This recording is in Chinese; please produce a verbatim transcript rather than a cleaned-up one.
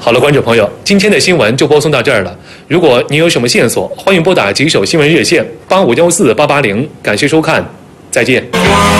好了，观众朋友，今天的新闻就播送到这儿了。如果您有什么线索，欢迎拨打棘手新闻热线八五幺四八八零。感谢收看，再见。